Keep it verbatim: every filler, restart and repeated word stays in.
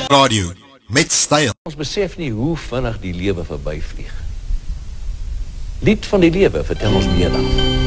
Radio, met styl. Ons besef nie hoe vinnig die lewe verbyvlieg. Lied van die lewe vertel ons meer daarvan.